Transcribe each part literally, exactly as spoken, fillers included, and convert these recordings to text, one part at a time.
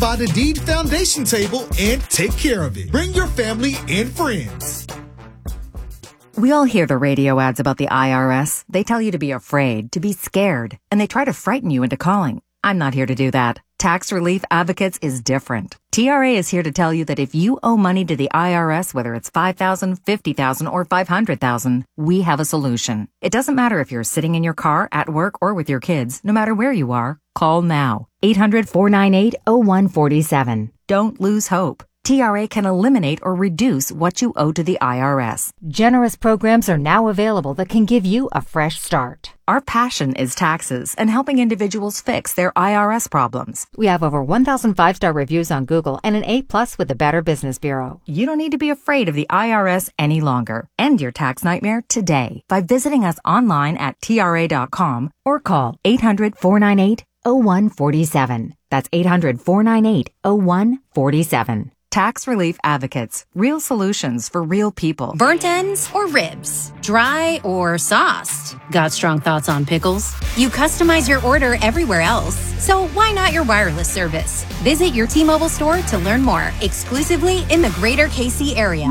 by the deed foundation table and take care of it. Bring your family and friends. We all hear the radio ads about the I R S. They tell you to be afraid, to be scared, and they try to frighten you into calling. I'm not here to do that. Tax Relief Advocates is different. T R A is here to tell you that if you owe money to the I R S, whether it's five thousand dollars, fifty thousand dollars, or five hundred thousand dollars, we have a solution. It doesn't matter if you're sitting in your car, at work, or with your kids. No matter where you are, call now. eight hundred, four nine eight, oh one four seven. Don't lose hope. T R A can eliminate or reduce what you owe to the I R S. Generous programs are now available that can give you a fresh start. Our passion is taxes and helping individuals fix their I R S problems. We have over one thousand five-star reviews on Google and an A plus with the Better Business Bureau. You don't need to be afraid of the I R S any longer. End your tax nightmare today by visiting us online at T R A dot com or call eight hundred, four nine eight, oh one four seven. That's eight hundred, four nine eight, oh one four seven. Tax Relief Advocates. Real solutions for real people. Burnt ends or ribs? Dry or sauced? Got strong thoughts on pickles? You customize your order everywhere else, so why not your wireless service? Visit your T-Mobile store to learn more, exclusively in the greater K C area.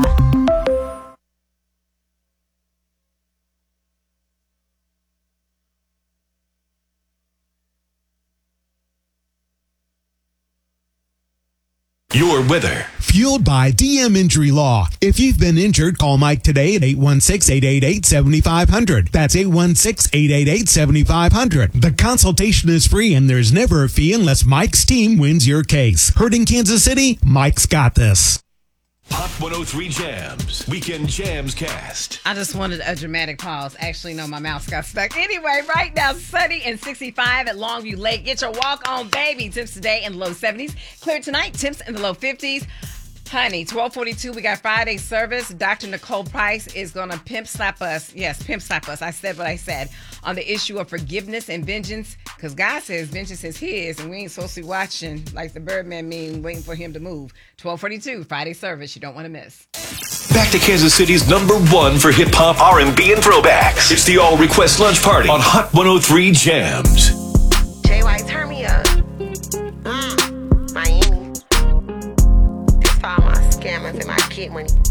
Your weather. Fueled by D M Injury Law. If you've been injured, call Mike today at eight one six, eight eight eight, seven five zero zero. That's eight one six, eight eight eight, seven five zero zero. The consultation is free and there's never a fee unless Mike's team wins your case. Hurting Kansas City? Mike's got this. Hot one oh three Jams. Weekend Jams Cast. I just wanted a dramatic pause. Actually, no, my mouth got stuck. Anyway, right now, sunny and sixty-five at Longview Lake. Get your walk on, baby. Temps today in the low seventies. Clear tonight, temps in the low fifties. Honey, twelve forty-two, we got Friday service. Doctor Nicole Price is going to pimp slap us. Yes, pimp slap us. I said what I said on the issue of forgiveness and vengeance. Because God says vengeance is his, and we ain't supposed to be watching like the Birdman meme, waiting for him to move. twelve forty-two, Friday service. You don't want to miss. Back to Kansas City's number one for hip-hop, R and B, and throwbacks. It's the All Request Lunch Party on Hot one oh three Jams. J Y, turn me up. Mm, Miami. This for all my scammers and my kid money.